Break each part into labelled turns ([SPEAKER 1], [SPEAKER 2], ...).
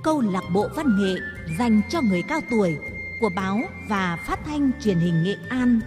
[SPEAKER 1] câu lạc bộ văn nghệ dành cho người cao tuổi của báo và phát thanh truyền hình Nghệ An.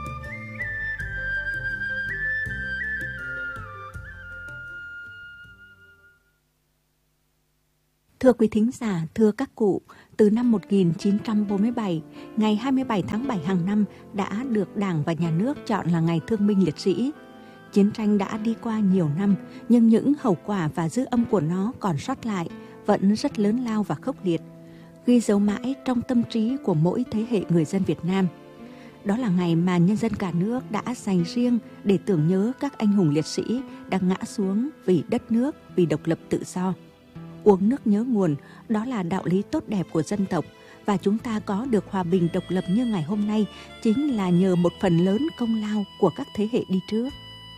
[SPEAKER 2] Thưa quý thính giả, thưa các cụ, từ năm 1947, ngày 27 tháng 7 hàng năm đã được Đảng và Nhà nước chọn là Ngày Thương binh Liệt sĩ. Chiến tranh đã đi qua nhiều năm, nhưng những hậu quả và dư âm của nó còn sót lại, vẫn rất lớn lao và khốc liệt, ghi dấu mãi trong tâm trí của mỗi thế hệ người dân Việt Nam. Đó là ngày mà nhân dân cả nước đã dành riêng để tưởng nhớ các anh hùng liệt sĩ đang ngã xuống vì đất nước, vì độc lập tự do. Uống nước nhớ nguồn, đó là đạo lý tốt đẹp của dân tộc, và chúng ta có được hòa bình độc lập như ngày hôm nay chính là nhờ một phần lớn công lao của các thế hệ đi trước.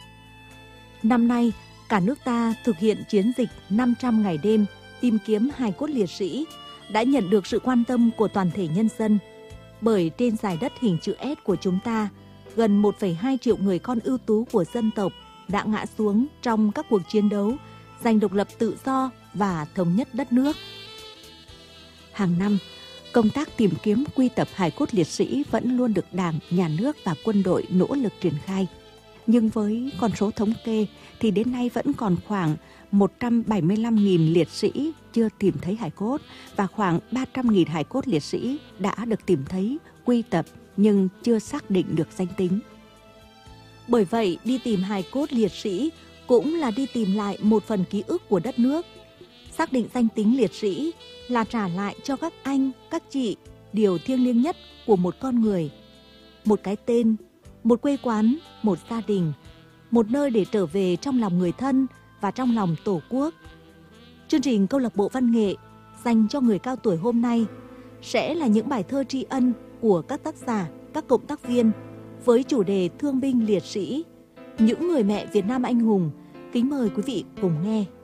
[SPEAKER 1] Năm nay, cả nước ta thực hiện chiến dịch 500 ngày đêm tìm kiếm hài cốt liệt sĩ đã nhận được sự quan tâm của toàn thể nhân dân. Bởi trên dải đất hình chữ S của chúng ta, gần 1,2 triệu người con ưu tú của dân tộc đã ngã xuống trong các cuộc chiến đấu giành độc lập tự do và thống nhất đất nước.
[SPEAKER 2] Hàng năm, công tác tìm kiếm quy tập hài cốt liệt sĩ vẫn luôn được Đảng, Nhà nước và quân đội nỗ lực triển khai. Nhưng với con số thống kê thì đến nay vẫn còn khoảng 175.000 liệt sĩ chưa tìm thấy hài cốt và khoảng 300.000 hài cốt liệt sĩ đã được tìm thấy, quy tập nhưng chưa xác định được danh tính.
[SPEAKER 1] Bởi vậy, đi tìm hài cốt liệt sĩ cũng là đi tìm lại một phần ký ức của đất nước. Xác định danh tính liệt sĩ là trả lại cho các anh, các chị điều thiêng liêng nhất của một con người. Một cái tên, một quê quán, một gia đình, một nơi để trở về trong lòng người thân và trong lòng Tổ quốc. Chương trình câu lạc bộ văn nghệ dành cho người cao tuổi hôm nay sẽ là những bài thơ tri ân của các tác giả, các cộng tác viên với chủ đề thương binh liệt sĩ, những người mẹ Việt Nam anh hùng. Kính mời quý vị cùng nghe.